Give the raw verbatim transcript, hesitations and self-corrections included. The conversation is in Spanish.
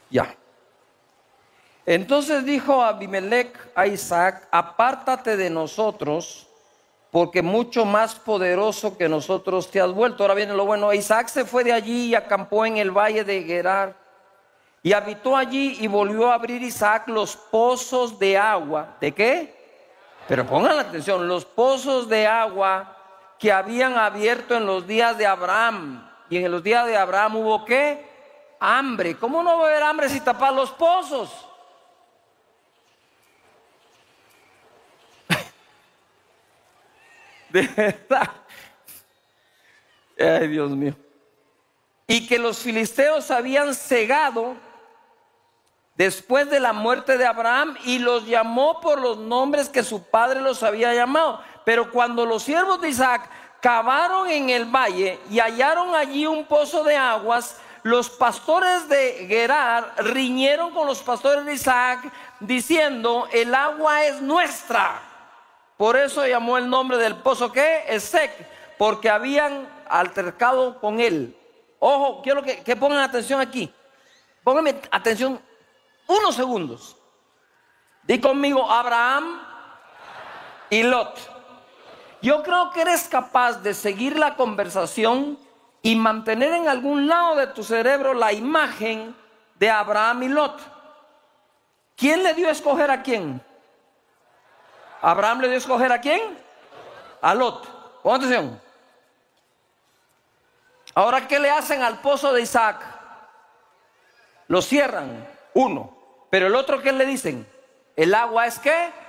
Ya. Entonces dijo Abimelech a Isaac: apártate de nosotros, porque mucho más poderoso que nosotros te has vuelto. Ahora viene lo bueno. Isaac se fue de allí y acampó en el valle de Gerar, y habitó allí, y volvió a abrir Isaac los pozos de agua. ¿De qué? Pero pongan atención, los pozos de agua que habían abierto en los días de Abraham. Y en los días de Abraham hubo ¿qué? Hambre. ¿Cómo no va a haber hambre si tapas los pozos? De verdad. Ay, Dios mío. Y que los filisteos habían cegado después de la muerte de Abraham, y los llamó por los nombres que su padre los había llamado. Pero cuando los siervos de Isaac cavaron en el valle y hallaron allí un pozo de aguas, los pastores de Gerar riñeron con los pastores de Isaac, diciendo: el agua es nuestra. Por eso llamó el nombre del pozo ¿qué? Esec, porque habían altercado con él. Ojo, quiero que, que pongan atención aquí. Pónganme atención unos segundos. Di conmigo: Abraham y Lot. Yo creo que eres capaz de seguir la conversación y mantener en algún lado de tu cerebro la imagen de Abraham y Lot. ¿Quién le dio a escoger a quién? Abraham le dio a escoger a quién? A Lot. Pon atención. Ahora, ¿qué le hacen al pozo de Isaac? Lo cierran, uno. Pero el otro, ¿qué le dicen? El agua es ¿qué?